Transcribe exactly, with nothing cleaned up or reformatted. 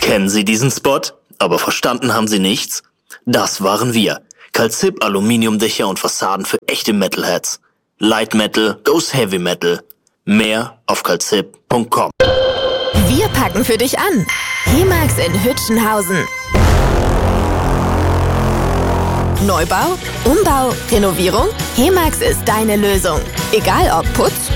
Kennen Sie diesen Spot? Aber verstanden haben Sie nichts? Das waren wir. Calzip Aluminiumdächer und Fassaden für echte Metalheads. Light Metal goes Heavy Metal. Mehr auf calzip punkt com. Wir packen für dich an. Hemax in Hütchenhausen. Neubau, Umbau, Renovierung? Hemax ist deine Lösung. Egal ob Putz,